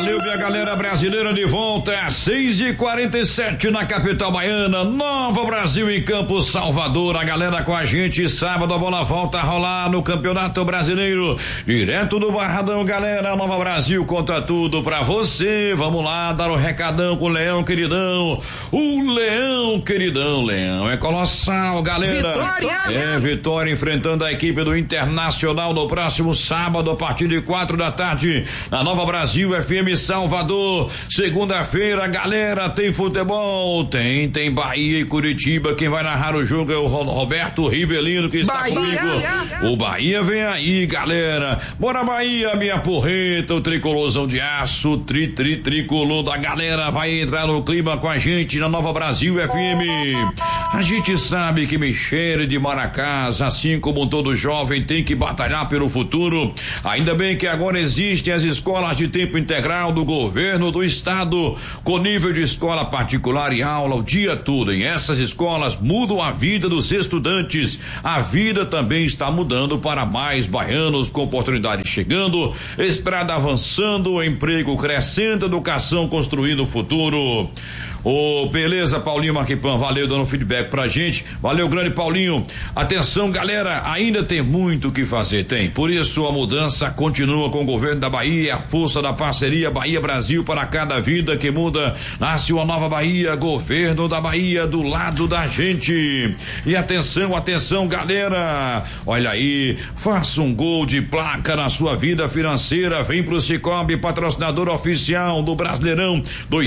Valeu, minha galera brasileira, de volta às 6h47 na capital baiana. Nova Brasil em Campo Salvador. A galera com a gente. Sábado a bola volta a rolar no Campeonato Brasileiro. Direto do Barradão, galera. Nova Brasil conta tudo pra você. Vamos lá dar um recadão com o Leão Queridão. O Leão Queridão, Leão é colossal, galera. Vitória! Vitória enfrentando a equipe do Internacional no próximo sábado a partir de 4h na Nova Brasil FM Salvador. Segunda-feira, galera, tem futebol, tem Bahia e Curitiba. Quem vai narrar o jogo é o Roberto Rivelino, que está Bahia, comigo. O Bahia vem aí, galera. Bora Bahia, minha porreta, o tricolorzão de aço, tricolor da galera vai entrar no clima com a gente na Nova Brasil FM. A gente sabe que Michele de Maracás, assim como todo jovem, tem que batalhar pelo futuro. Ainda bem que agora existem as escolas de tempo integral do governo do estado, com nível de escola particular e aula o dia todo. E essas escolas mudam a vida dos estudantes. A vida também está mudando para mais baianos, com oportunidades chegando, estrada avançando, emprego crescendo, educação construindo o futuro. Beleza, Paulinho Marquipan, valeu dando feedback pra gente, valeu grande Paulinho. Atenção, galera, ainda tem muito o que fazer, tem, por isso a mudança continua com o governo da Bahia, a força da parceria Bahia Brasil, para cada vida que muda, nasce uma nova Bahia, governo da Bahia do lado da gente. E atenção, galera, olha aí, faça um gol de placa na sua vida financeira, vem pro Cicobi, patrocinador oficial do Brasileirão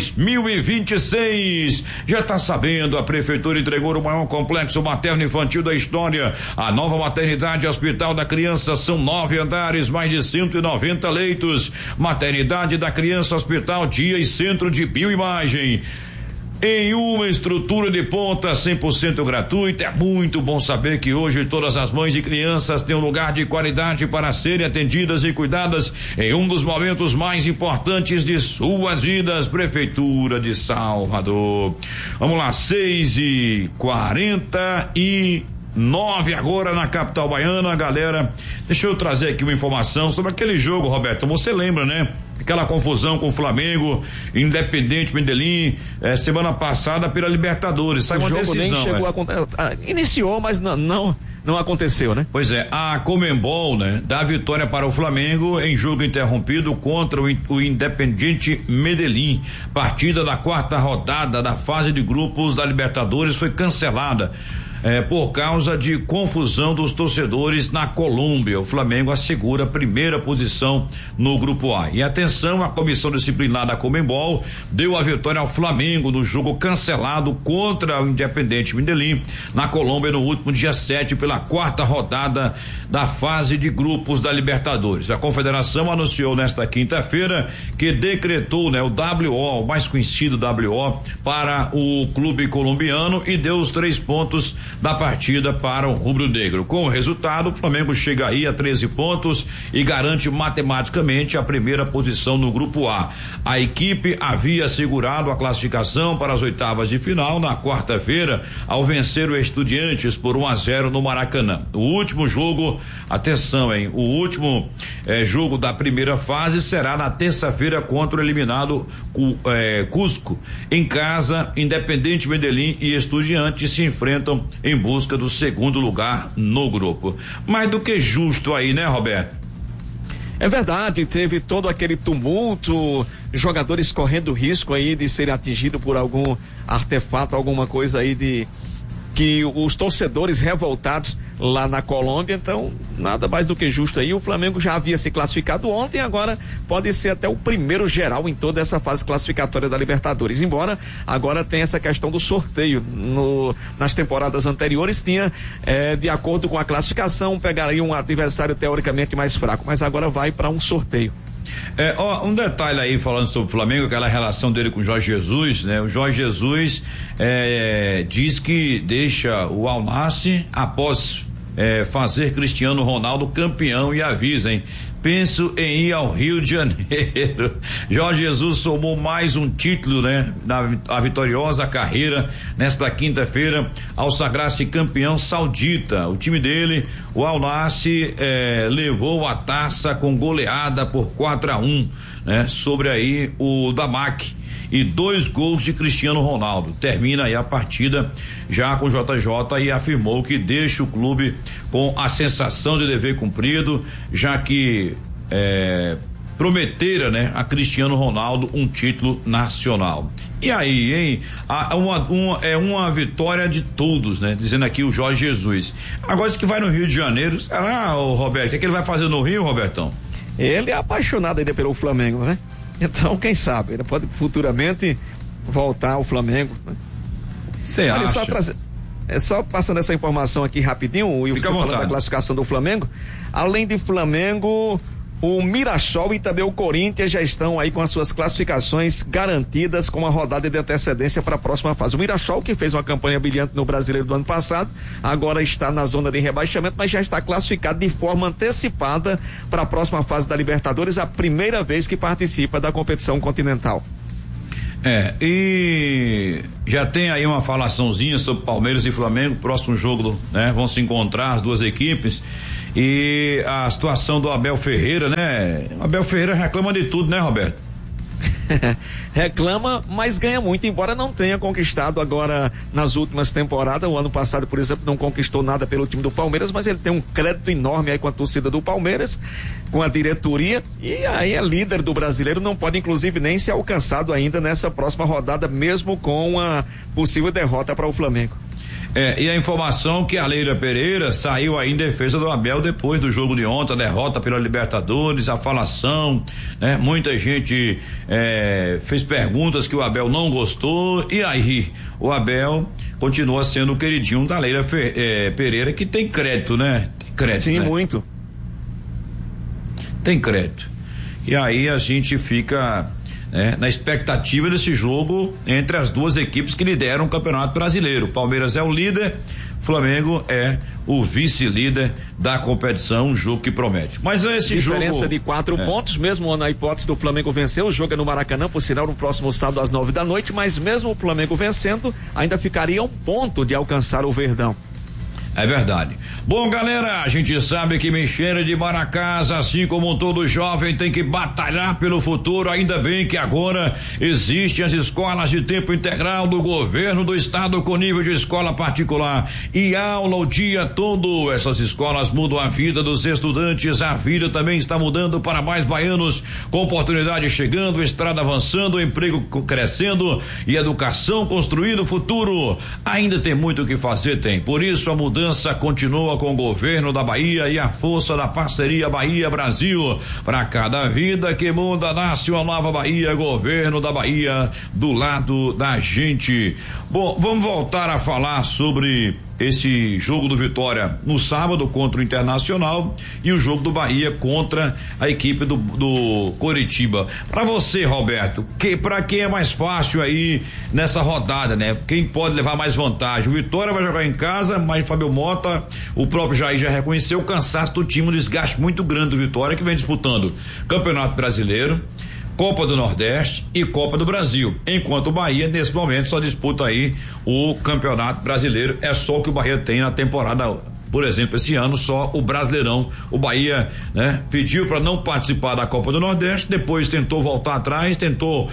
2026. Já tá sabendo, a prefeitura entregou o maior complexo materno infantil da história. A nova maternidade e hospital da criança são 9 andares, mais de 190 leitos. Maternidade da criança, hospital, dia e centro de bioimagem. Em uma estrutura de ponta 100% gratuita. É muito bom saber que hoje todas as mães e crianças têm um lugar de qualidade para serem atendidas e cuidadas em um dos momentos mais importantes de suas vidas. Prefeitura de Salvador. Vamos lá, 6h49 agora na capital baiana, galera. Deixa eu trazer aqui uma informação sobre aquele jogo, Roberto. Você lembra, né? Aquela confusão com o Flamengo, Independente Medellín, semana passada pela Libertadores. Saiu uma decisão. Nem chegou a acontecer. Iniciou, mas não aconteceu, né? Pois é, a Conmebol, né, dá vitória para o Flamengo em jogo interrompido contra o Independente Medellín. Partida da 4ª rodada da fase de grupos da Libertadores foi cancelada. Por causa de confusão dos torcedores na Colômbia. O Flamengo assegura a primeira posição no grupo A. E atenção, a comissão disciplinar da Conmebol deu a vitória ao Flamengo no jogo cancelado contra o Independente Medellín na Colômbia no último dia 7 pela 4ª rodada da fase de grupos da Libertadores. A confederação anunciou nesta quinta-feira que decretou, né, o WO, o mais conhecido WO, para o clube colombiano e deu os 3 pontos da partida para o rubro-negro. Com o resultado, o Flamengo chega aí a 13 pontos e garante matematicamente a primeira posição no grupo A. A equipe havia assegurado a classificação para as oitavas de final na quarta-feira ao vencer o Estudiantes por 1-0 no Maracanã. O último jogo, atenção, hein? O último jogo da primeira fase será na terça-feira contra o eliminado Cusco. Em casa, Independente Medellín e Estudiantes se enfrentam em busca do segundo lugar no grupo. Mais do que justo aí, né, Roberto? É verdade, teve todo aquele tumulto, jogadores correndo risco aí de serem atingidos por algum artefato, alguma coisa aí que os torcedores revoltados lá na Colômbia, então nada mais do que justo aí. O Flamengo já havia se classificado ontem, agora pode ser até o primeiro geral em toda essa fase classificatória da Libertadores, embora agora tenha essa questão do sorteio. Nas temporadas anteriores tinha, de acordo com a classificação, pegaria um adversário teoricamente mais fraco, mas agora vai para um sorteio. Um detalhe aí falando sobre o Flamengo, aquela relação dele com o Jorge Jesus, né? O Jorge Jesus diz que deixa o Al-Nassr após fazer Cristiano Ronaldo campeão e avisa, hein? penso em ir ao Rio de Janeiro. Jorge Jesus somou mais um título, né? A vitoriosa carreira nesta quinta-feira ao sagrar-se campeão saudita. O time dele, o Al Nassr, levou a taça com goleada por 4-1, né? Sobre aí o Damak. E 2 gols de Cristiano Ronaldo. Termina aí a partida já com o JJ e afirmou que deixa o clube com a sensação de dever cumprido, já que prometera, né, a Cristiano Ronaldo um título nacional. E aí, hein? É uma vitória de todos, né? Dizendo aqui o Jorge Jesus. Agora esse que vai no Rio de Janeiro, será, o Roberto? O que ele vai fazer no Rio, Robertão? Ele é apaixonado ainda pelo Flamengo, né? Então, quem sabe, ele pode futuramente voltar ao Flamengo. Você acha? Só passando essa informação aqui rapidinho, o Wilson falando da classificação do Flamengo. Além de Flamengo, o Mirassol e também o Corinthians já estão aí com as suas classificações garantidas com uma rodada de antecedência para a próxima fase. O Mirassol, que fez uma campanha brilhante no Brasileiro do ano passado, agora está na zona de rebaixamento, mas já está classificado de forma antecipada para a próxima fase da Libertadores, a primeira vez que participa da competição continental. E já tem aí uma falaçãozinha sobre Palmeiras e Flamengo, próximo jogo, né? Vão se encontrar as duas equipes. E a situação do Abel Ferreira, né? O Abel Ferreira reclama de tudo, né, Roberto? Reclama, mas ganha muito, embora não tenha conquistado agora nas últimas temporadas. O ano passado, por exemplo, não conquistou nada pelo time do Palmeiras, mas ele tem um crédito enorme aí com a torcida do Palmeiras, com a diretoria, e aí é líder do Brasileiro, não pode inclusive nem ser alcançado ainda nessa próxima rodada, mesmo com a possível derrota para o Flamengo. E a informação que a Leila Pereira saiu aí em defesa do Abel depois do jogo de ontem, a derrota pela Libertadores, a falação, né? Muita gente fez perguntas que o Abel não gostou, e aí o Abel continua sendo o queridinho da Leila Pereira, que tem crédito, né? Tem crédito. Sim, né? Muito. Tem crédito. E aí a gente fica na expectativa desse jogo entre as duas equipes que lideram o Campeonato Brasileiro. Palmeiras é o líder, Flamengo é o vice-líder da competição, um jogo que promete. Mas esse diferença de 4 pontos, mesmo na hipótese do Flamengo vencer, o jogo é no Maracanã, por sinal, no próximo sábado às 9h, mas mesmo o Flamengo vencendo, ainda ficaria 1 ponto de alcançar o Verdão. É verdade. Bom, galera, a gente sabe que Mexeira de Maracás, assim como todo jovem, tem que batalhar pelo futuro. Ainda bem que agora existem as escolas de tempo integral do governo do estado com nível de escola particular e aula o dia todo. Essas escolas mudam a vida dos estudantes, a vida também está mudando para mais baianos, com oportunidade chegando, estrada avançando, emprego crescendo e educação construindo o futuro. Ainda tem muito o que fazer, tem. Por isso a mudança continua com o governo da Bahia e a força da parceria Bahia-Brasil. Para cada vida que muda, nasce uma nova Bahia, governo da Bahia do lado da gente. Bom, vamos voltar a falar sobre esse jogo do Vitória no sábado contra o Internacional e o jogo do Bahia contra a equipe do Coritiba. Para você, Roberto, para quem é mais fácil aí nessa rodada, né? Quem pode levar mais vantagem? O Vitória vai jogar em casa, mas Fábio Mota, o próprio Jair já reconheceu o cansaço do time, um desgaste muito grande do Vitória, que vem disputando Campeonato Brasileiro, Copa do Nordeste e Copa do Brasil, enquanto o Bahia nesse momento só disputa aí o Campeonato Brasileiro. É só o que o Bahia tem na temporada, por exemplo, esse ano só o Brasileirão. O Bahia, né, pediu para não participar da Copa do Nordeste, depois tentou voltar atrás, tentou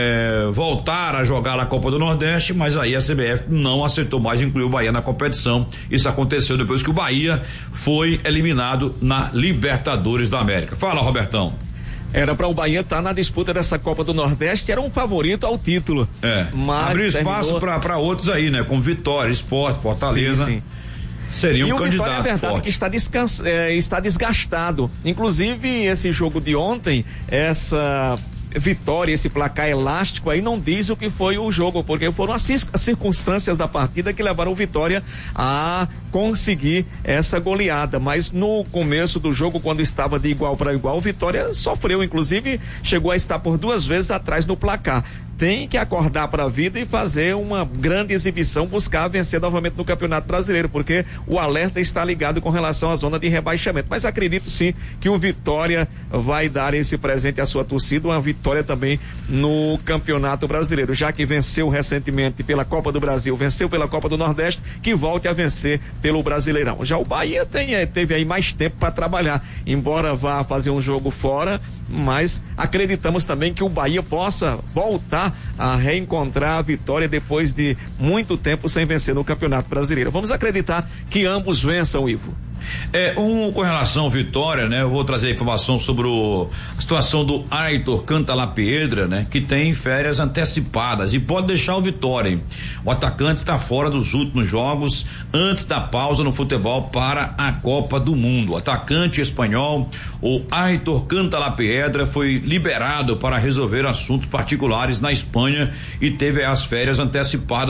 voltar a jogar na Copa do Nordeste, mas aí a CBF não aceitou mais incluir o Bahia na competição. Isso aconteceu depois que o Bahia foi eliminado na Libertadores da América. Fala, Robertão. Era para o Bahia estar na disputa dessa Copa do Nordeste, era um favorito ao título. Mas abriu espaço para outros aí, né? Como Vitória, Sport, Fortaleza. Sim. Seria um candidato Vitória, é verdade, forte. Que está desgastado. Inclusive, esse jogo de ontem, essa vitória, esse placar elástico aí não diz o que foi o jogo, porque foram as circunstâncias da partida que levaram o Vitória a conseguir essa goleada, mas no começo do jogo, quando estava de igual para igual, o Vitória sofreu, inclusive chegou a estar por 2 vezes atrás no placar. tem que acordar para a vida e fazer uma grande exibição, buscar vencer novamente no Campeonato Brasileiro, porque o alerta está ligado com relação à zona de rebaixamento. Mas acredito sim que o Vitória vai dar esse presente à sua torcida, uma vitória também no Campeonato Brasileiro, já que venceu recentemente pela Copa do Brasil, venceu pela Copa do Nordeste, que volte a vencer pelo Brasileirão. Já o Bahia teve aí mais tempo para trabalhar, embora vá fazer um jogo fora, mas acreditamos também que o Bahia possa voltar a reencontrar a vitória depois de muito tempo sem vencer no Campeonato Brasileiro. Vamos acreditar que ambos vençam, Ivo. Com relação à Vitória, né? Eu vou trazer informação sobre a situação do Aitor Cantalapiedra, né? Que tem férias antecipadas e pode deixar o Vitória, hein? O atacante está fora dos últimos jogos antes da pausa no futebol para a Copa do Mundo. O atacante espanhol, o Aitor Cantalapiedra, foi liberado para resolver assuntos particulares na Espanha e teve as férias antecipadas